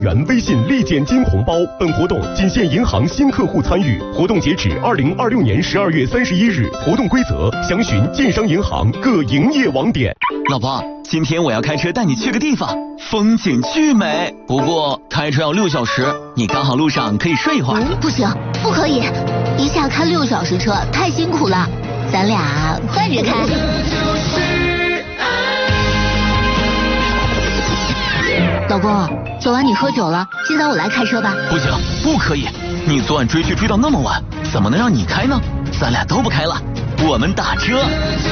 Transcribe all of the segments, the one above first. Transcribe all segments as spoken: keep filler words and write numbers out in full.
原微信立减金红包，本活动仅限银行新客户参与，活动截止二零二六年十二月三十一日。活动规则详询建商银行各营业网点。 老婆，今天我要开车带你去个地方，风景巨美，不过开车要六小时，你刚好路上可以睡一会儿。 嗯、不行，不可以，一下开六小时车太辛苦了，咱俩换着开。老公，昨晚你喝酒了，今早我来开车吧。 不行，不可以，你昨晚追剧追到那么晚，怎么能让你开呢？咱俩都不开了，我们打车。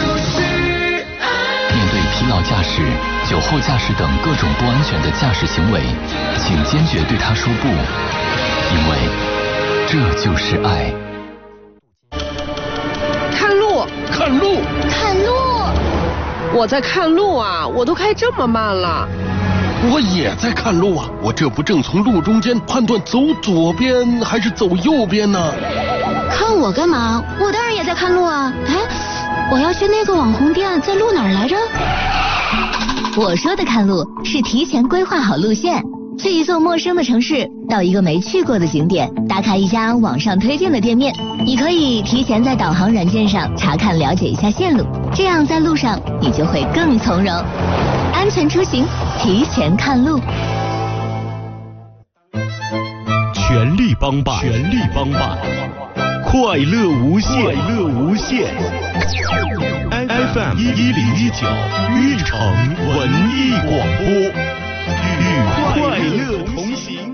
面对疲劳驾驶、酒后驾驶等各种不安全的驾驶行为，请坚决对他说不，因为这就是爱。 看路， 看路， 看路！ 我在看路啊，我都开这么慢了。 我也在看路啊，我这不正从路中间判断走左边还是走右边呢？ 看我干嘛？我当然也在看路啊！哎，我要去那个网红店，在路哪儿来着？我说的看路是提前规划好路线，去一座陌生的城市，到一个没去过的景点，打卡一家网上推荐的店面。你可以提前在导航软件上查看了解一下线路，这样在路上你就会更从容。安全出行，提前看路。 全力帮办，全力帮办，快乐无限，快乐无限。F M 一一零一九玉城文艺广播，与快乐同行。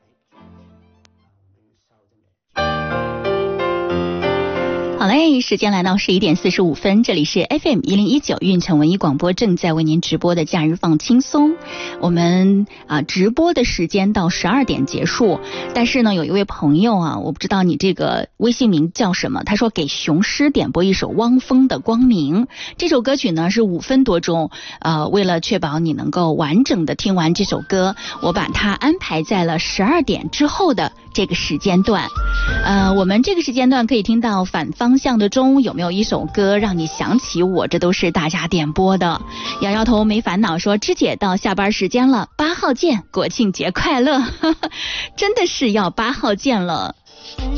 好嘞，时间来到十一点四十五分，这里是 F M 一零一九运城文艺广播，正在为您直播的假日放轻松。我们啊直播的时间到十二点结束，但是呢，有一位朋友啊，我不知道你这个微信名叫什么，他说给雄狮点播一首汪峰的《光明》。这首歌曲呢是五分多钟，呃，为了确保你能够完整的听完这首歌，我把它安排在了十二点之后的这个时间段。呃，我们这个时间段可以听到反方向的钟，有没有一首歌让你想起我？这都是大家点播的。摇摇头没烦恼说，芝姐到下班时间了，八号见，国庆节快乐。真的是要八号见了。